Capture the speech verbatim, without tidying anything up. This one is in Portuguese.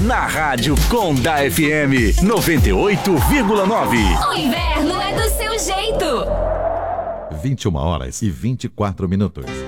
na Rádio Conda F M noventa e oito vírgula nove. O inverno é do seu jeito. vinte e uma horas e vinte e quatro minutos.